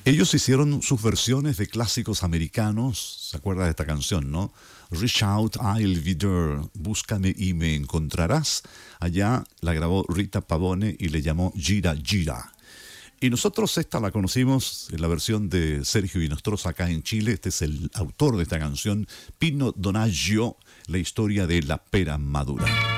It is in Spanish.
Ellos hicieron sus versiones de clásicos americanos. ¿Se acuerda de esta canción, no? Reach out, I'll be there. Búscame y me encontrarás. Allá la grabó Rita Pavone y le llamó Gira Gira. Y nosotros esta la conocimos en la versión de Sergio Inostroza acá en Chile. Este es el autor de esta canción, Pino Donaggio, la historia de la pera madura.